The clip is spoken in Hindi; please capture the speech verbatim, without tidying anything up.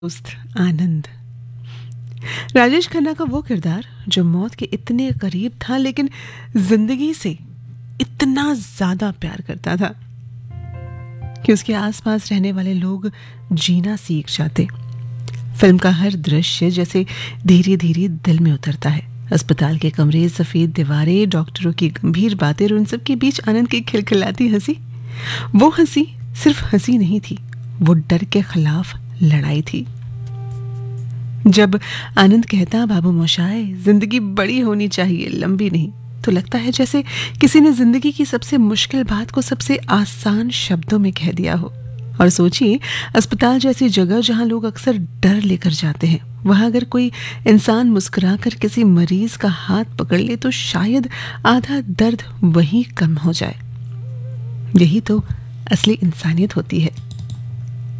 दोस्त आनंद। राजेश खन्ना का वो किरदार जो मौत के इतने करीब था लेकिन जिंदगी से इतना ज्यादा प्यार करता था कि उसके आसपास रहने वाले लोग जीना सीख जाते। फिल्म का हर दृश्य जैसे धीरे धीरे दिल में उतरता है। अस्पताल के कमरे, सफेद दीवारें, डॉक्टरों की गंभीर बातें और उन सब के बीच आनंद की खिलखिलाती हंसी। वो हंसी सिर्फ हंसी नहीं थी, वो डर के खिलाफ लड़ाई थी। जब आनंद कहता, बाबू मोशाय, जिंदगी बड़ी होनी चाहिए, लंबी नहीं, तो लगता है जैसे किसी ने जिंदगी की सबसे मुश्किल बात को सबसे आसान शब्दों में कह दिया हो। और सोचिए, अस्पताल जैसी जगह जहां लोग अक्सर डर लेकर जाते हैं, वहां अगर कोई इंसान मुस्कुराकर किसी मरीज का हाथ पकड़ ले तो शायद आधा दर्द वहीं कम हो जाए। यही तो असली इंसानियत होती है।